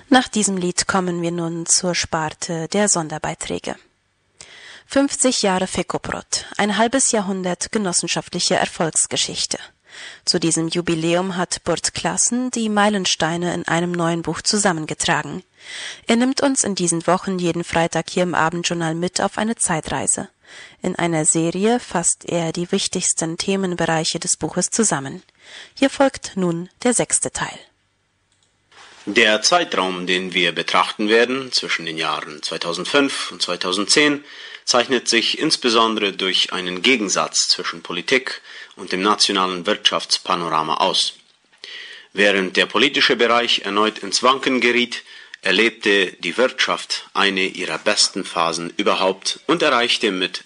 Nach diesem Lied kommen wir nun zur Sparte der Sonderbeiträge. 50 Jahre Fekoprod, ein halbes Jahrhundert genossenschaftliche Erfolgsgeschichte. Zu diesem Jubiläum hat Burt Classen die Meilensteine in einem neuen Buch zusammengetragen. Er nimmt uns in diesen Wochen jeden Freitag hier im Abendjournal mit auf eine Zeitreise. In einer Serie fasst er die wichtigsten Themenbereiche des Buches zusammen. Hier folgt nun der 6. Teil. Der Zeitraum, den wir betrachten werden, zwischen den Jahren 2005 und 2010, zeichnet sich insbesondere durch einen Gegensatz zwischen Politik und dem nationalen Wirtschaftspanorama aus. Während der politische Bereich erneut ins Wanken geriet, erlebte die Wirtschaft eine ihrer besten Phasen überhaupt und erreichte mit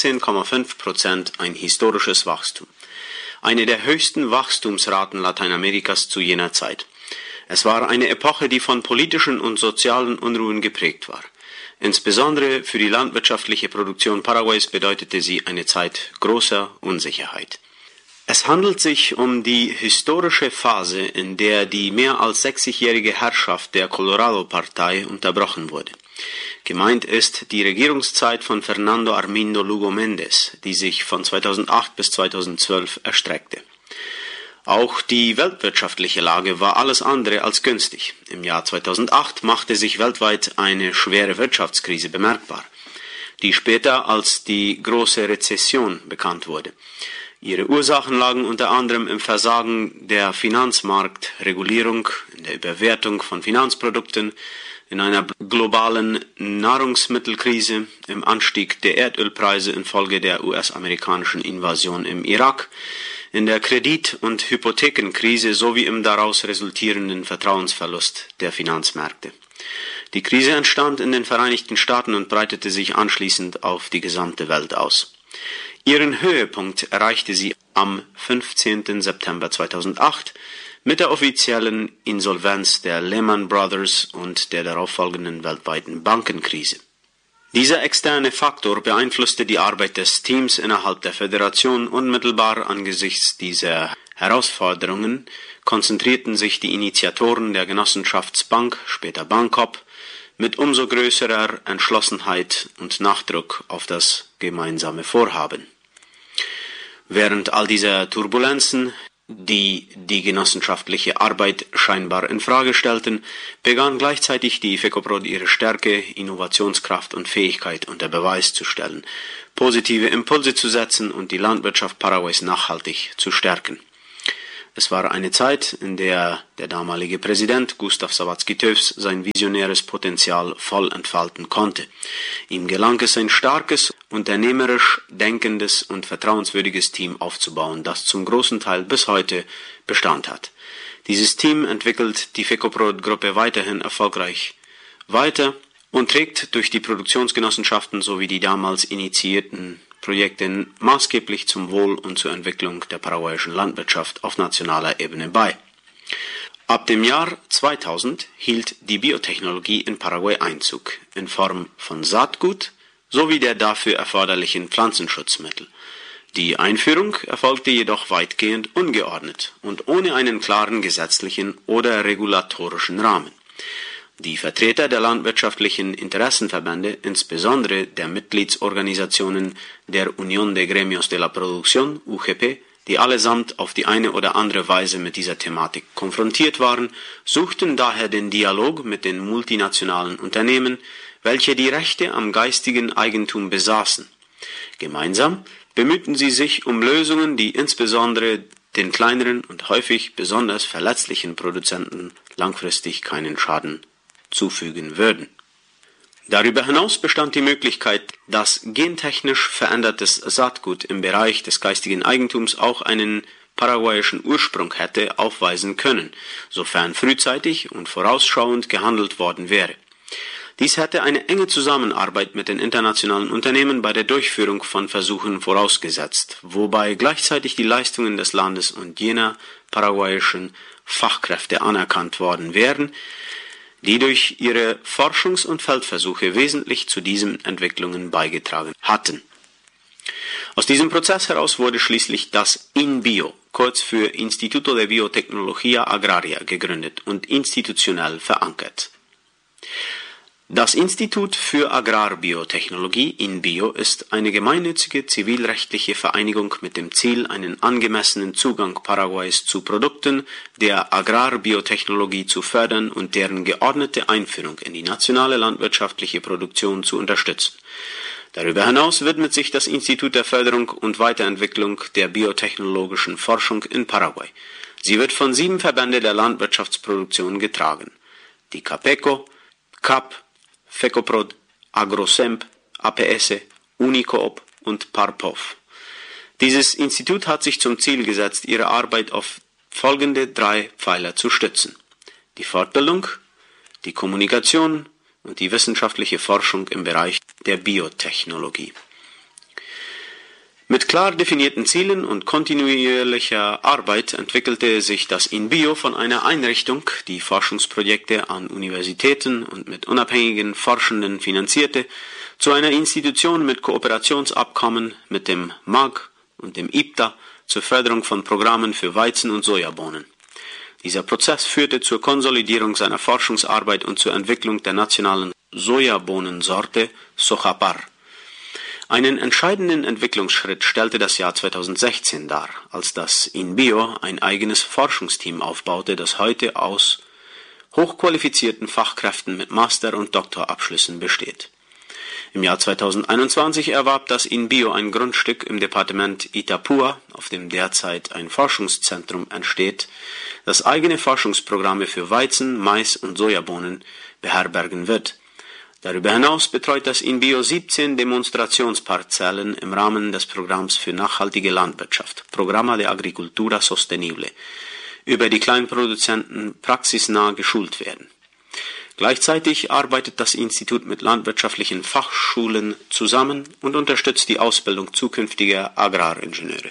14,5% ein historisches Wachstum. Eine der höchsten Wachstumsraten Lateinamerikas zu jener Zeit. Es war eine Epoche, die von politischen und sozialen Unruhen geprägt war. Insbesondere für die landwirtschaftliche Produktion Paraguays bedeutete sie eine Zeit großer Unsicherheit. Es handelt sich um die historische Phase, in der die mehr als 60-jährige Herrschaft der Colorado-Partei unterbrochen wurde. Gemeint ist die Regierungszeit von Fernando Armindo Lugo Méndez, die sich von 2008 bis 2012 erstreckte. Auch die weltwirtschaftliche Lage war alles andere als günstig. Im Jahr 2008 machte sich weltweit eine schwere Wirtschaftskrise bemerkbar, die später als die große Rezession bekannt wurde. Ihre Ursachen lagen unter anderem im Versagen der Finanzmarktregulierung, in der Überwertung von Finanzprodukten, in einer globalen Nahrungsmittelkrise, im Anstieg der Erdölpreise infolge der US-amerikanischen Invasion im Irak, in der Kredit- und Hypothekenkrise sowie im daraus resultierenden Vertrauensverlust der Finanzmärkte. Die Krise entstand in den Vereinigten Staaten und breitete sich anschließend auf die gesamte Welt aus. Ihren Höhepunkt erreichte sie am 15. September 2008 mit der offiziellen Insolvenz der Lehman Brothers und der darauffolgenden weltweiten Bankenkrise. Dieser externe Faktor beeinflusste die Arbeit des Teams innerhalb der Föderation unmittelbar. Angesichts dieser Herausforderungen konzentrierten sich die Initiatoren der Genossenschaftsbank, später Bankop, mit umso größerer Entschlossenheit und Nachdruck auf das gemeinsame Vorhaben. Während all dieser Turbulenzen, die die genossenschaftliche Arbeit scheinbar in Frage stellten, begann gleichzeitig die Fekoprod ihre Stärke, Innovationskraft und Fähigkeit unter Beweis zu stellen, positive Impulse zu setzen und die Landwirtschaft Paraguays nachhaltig zu stärken. Es war eine Zeit, in der der damalige Präsident Gustav Sabatzky-Töfs sein visionäres Potenzial voll entfalten konnte. Ihm gelang es, ein starkes, unternehmerisch denkendes und vertrauenswürdiges Team aufzubauen, das zum großen Teil bis heute Bestand hat. Dieses Team entwickelt die Fekoprod-Gruppe weiterhin erfolgreich weiter und trägt durch die Produktionsgenossenschaften sowie die damals initiierten Projekte maßgeblich zum Wohl und zur Entwicklung der paraguayischen Landwirtschaft auf nationaler Ebene bei. Ab dem Jahr 2000 hielt die Biotechnologie in Paraguay Einzug, in Form von Saatgut sowie der dafür erforderlichen Pflanzenschutzmittel. Die Einführung erfolgte jedoch weitgehend ungeordnet und ohne einen klaren gesetzlichen oder regulatorischen Rahmen. Die Vertreter der landwirtschaftlichen Interessenverbände, insbesondere der Mitgliedsorganisationen der Unión de Gremios de la Producción, UGP, die allesamt auf die eine oder andere Weise mit dieser Thematik konfrontiert waren, suchten daher den Dialog mit den multinationalen Unternehmen, welche die Rechte am geistigen Eigentum besaßen. Gemeinsam bemühten sie sich um Lösungen, die insbesondere den kleineren und häufig besonders verletzlichen Produzenten langfristig keinen Schaden zufügen würden. Darüber hinaus bestand die Möglichkeit, dass gentechnisch verändertes Saatgut im Bereich des geistigen Eigentums auch einen paraguayischen Ursprung hätte aufweisen können, sofern frühzeitig und vorausschauend gehandelt worden wäre. Dies hätte eine enge Zusammenarbeit mit den internationalen Unternehmen bei der Durchführung von Versuchen vorausgesetzt, wobei gleichzeitig die Leistungen des Landes und jener paraguayischen Fachkräfte anerkannt worden wären, die durch ihre Forschungs- und Feldversuche wesentlich zu diesen Entwicklungen beigetragen hatten. Aus diesem Prozess heraus wurde schließlich das INBio, kurz für Instituto de Biotecnología Agraria, gegründet und institutionell verankert. Das Institut für Agrarbiotechnologie InBio ist eine gemeinnützige zivilrechtliche Vereinigung mit dem Ziel, einen angemessenen Zugang Paraguays zu Produkten der Agrarbiotechnologie zu fördern und deren geordnete Einführung in die nationale landwirtschaftliche Produktion zu unterstützen. Darüber hinaus widmet sich das Institut der Förderung und Weiterentwicklung der biotechnologischen Forschung in Paraguay. Sie wird von 7 Verbänden der Landwirtschaftsproduktion getragen: die CAPECO, CAP, FECOPROD, AgroSemp, APS, Unicoop und Parpov. Dieses Institut hat sich zum Ziel gesetzt, ihre Arbeit auf folgende 3 Pfeiler zu stützen: die Fortbildung, die Kommunikation und die wissenschaftliche Forschung im Bereich der Biotechnologie. Mit klar definierten Zielen und kontinuierlicher Arbeit entwickelte sich das InBio von einer Einrichtung, die Forschungsprojekte an Universitäten und mit unabhängigen Forschenden finanzierte, zu einer Institution mit Kooperationsabkommen mit dem MAG und dem IPTA zur Förderung von Programmen für Weizen- und Sojabohnen. Dieser Prozess führte zur Konsolidierung seiner Forschungsarbeit und zur Entwicklung der nationalen Sojabohnensorte Sojapar. Einen entscheidenden Entwicklungsschritt stellte das Jahr 2016 dar, als das InBio ein eigenes Forschungsteam aufbaute, das heute aus hochqualifizierten Fachkräften mit Master- und Doktorabschlüssen besteht. Im Jahr 2021 erwarb das InBio ein Grundstück im Departement Itapúa, auf dem derzeit ein Forschungszentrum entsteht, das eigene Forschungsprogramme für Weizen, Mais und Sojabohnen beherbergen wird. Darüber hinaus betreut das InBio 17 Demonstrationsparzellen im Rahmen des Programms für nachhaltige Landwirtschaft, Programa de Agricultura Sostenible, über die Kleinproduzenten praxisnah geschult werden. Gleichzeitig arbeitet das Institut mit landwirtschaftlichen Fachschulen zusammen und unterstützt die Ausbildung zukünftiger Agraringenieure.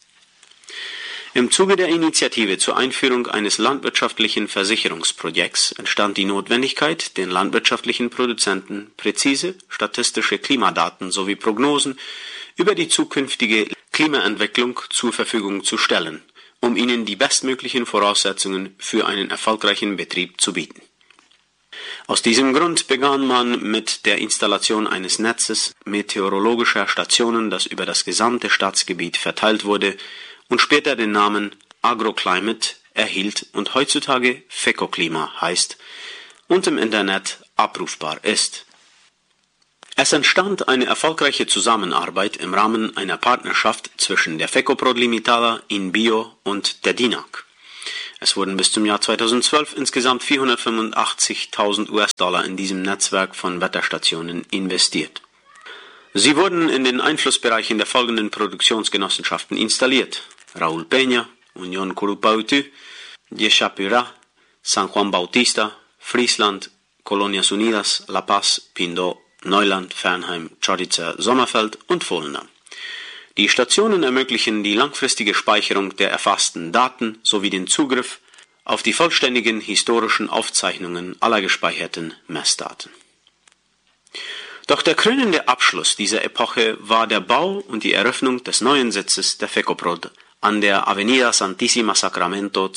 Im Zuge der Initiative zur Einführung eines landwirtschaftlichen Versicherungsprojekts entstand die Notwendigkeit, den landwirtschaftlichen Produzenten präzise statistische Klimadaten sowie Prognosen über die zukünftige Klimaentwicklung zur Verfügung zu stellen, um ihnen die bestmöglichen Voraussetzungen für einen erfolgreichen Betrieb zu bieten. Aus diesem Grund begann man mit der Installation eines Netzes meteorologischer Stationen, das über das gesamte Staatsgebiet verteilt wurde und später den Namen Agroclimate erhielt und heutzutage FECOClima heißt und im Internet abrufbar ist. Es entstand eine erfolgreiche Zusammenarbeit im Rahmen einer Partnerschaft zwischen der FECOPROD Limitada, InBio und der DINAG. Es wurden bis zum Jahr 2012 insgesamt 485.000 US-Dollar in diesem Netzwerk von Wetterstationen investiert. Sie wurden in den Einflussbereichen der folgenden Produktionsgenossenschaften installiert: Raúl Peña, Unión Curupaytú, Yeshapurá, San Juan Bautista, Friesland, Colonias Unidas, La Paz, Pindó, Neuland, Fernheim, Chodica, Sommerfeld und Volna. Die Stationen ermöglichen die langfristige Speicherung der erfassten Daten sowie den Zugriff auf die vollständigen historischen Aufzeichnungen aller gespeicherten Messdaten. Doch der krönende Abschluss dieser Epoche war der Bau und die Eröffnung des neuen Sitzes der FECOPROD an der Avenida Santísima Sacramento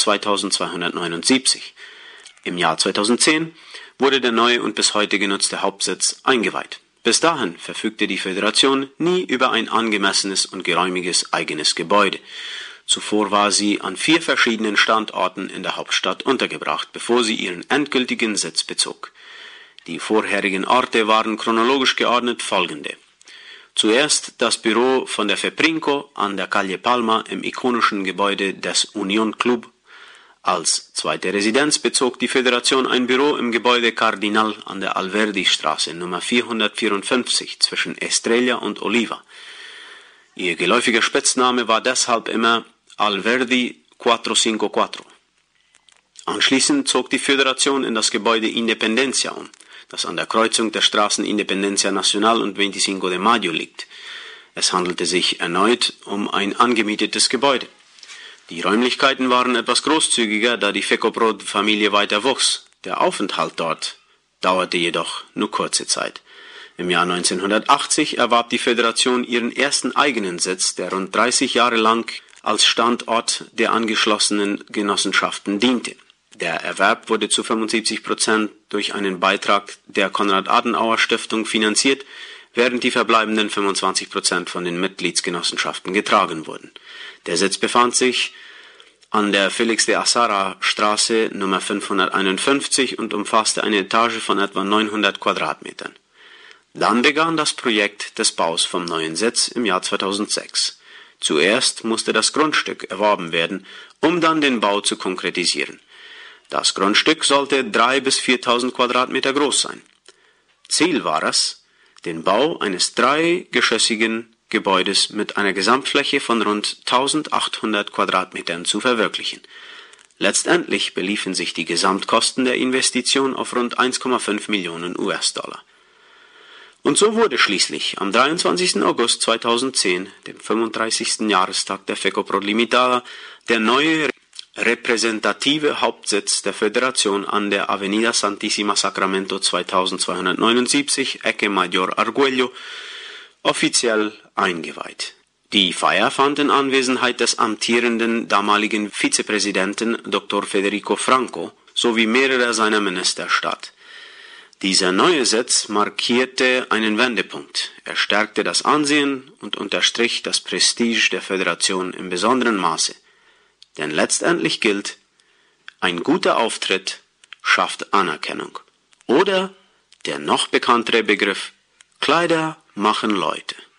2279. Im Jahr 2010 wurde der neue und bis heute genutzte Hauptsitz eingeweiht. Bis dahin verfügte die Föderation nie über ein angemessenes und geräumiges eigenes Gebäude. Zuvor war sie an 4 verschiedenen Standorten in der Hauptstadt untergebracht, bevor sie ihren endgültigen Sitz bezog. Die vorherigen Orte waren chronologisch geordnet folgende: Zuerst das Büro von der FEPRINCO an der Calle Palma im ikonischen Gebäude des Union Club. Als zweite Residenz bezog die Föderation ein Büro im Gebäude Cardinal an der Alverdi-Straße Nummer 454 zwischen Estrella und Oliva. Ihr geläufiger Spitzname war deshalb immer Alverdi 454. Anschließend zog die Föderation in das Gebäude Independencia um, das an der Kreuzung der Straßen Independencia Nacional und 25 de Mayo liegt. Es handelte sich erneut um ein angemietetes Gebäude. Die Räumlichkeiten waren etwas großzügiger, da die FECOPROD-Familie weiter wuchs. Der Aufenthalt dort dauerte jedoch nur kurze Zeit. Im Jahr 1980 erwarb die Föderation ihren ersten eigenen Sitz, der rund 30 Jahre lang als Standort der angeschlossenen Genossenschaften diente. Der Erwerb wurde zu 75% durch einen Beitrag der Konrad-Adenauer-Stiftung finanziert, während die verbleibenden 25% von den Mitgliedsgenossenschaften getragen wurden. Der Sitz befand sich an der Felix de Azara Straße Nummer 551 und umfasste eine Etage von etwa 900 Quadratmetern. Dann begann das Projekt des Baus vom neuen Sitz im Jahr 2006. Zuerst musste das Grundstück erworben werden, um dann den Bau zu konkretisieren. Das Grundstück sollte 3.000 bis 4.000 Quadratmeter groß sein. Ziel war es, den Bau eines dreigeschossigen Gebäudes mit einer Gesamtfläche von rund 1.800 Quadratmetern zu verwirklichen. Letztendlich beliefen sich die Gesamtkosten der Investition auf rund 1,5 Millionen US-Dollar. Und so wurde schließlich am 23. August 2010, dem 35. Jahrestag der FECOPROT Limitada, der neue repräsentative Hauptsitz der Föderation an der Avenida Santissima Sacramento 2279, Ecke Mayor Arguello, offiziell eingeweiht. Die Feier fand in Anwesenheit des amtierenden damaligen Vizepräsidenten Dr. Federico Franco sowie mehrerer seiner Minister statt. Dieser neue Sitz markierte einen Wendepunkt. Er stärkte das Ansehen und unterstrich das Prestige der Föderation im besonderen Maße. Denn letztendlich gilt, ein guter Auftritt schafft Anerkennung. Oder der noch bekanntere Begriff, Kleider machen Leute.